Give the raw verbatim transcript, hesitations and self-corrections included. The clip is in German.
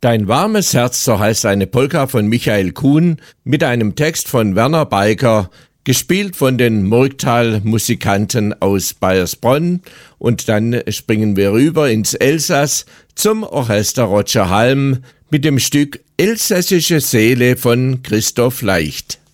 Dein warmes Herz, so heißt eine Polka von Michael Kuhn mit einem Text von Werner Beiger, gespielt von den Murgtal-Musikanten aus Baiersbronn. Und dann springen wir rüber ins Elsass zum Orchester Roger Halm mit dem Stück Elsässische Seele von Christoph Leicht.